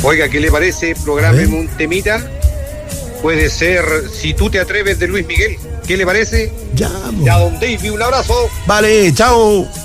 Oiga, ¿qué le parece? Prográmeme un temita. Puede ser Si tú te atreves de Luis Miguel. ¿Qué le parece? Ya, Ya, don Davey, un abrazo. Vale, chao.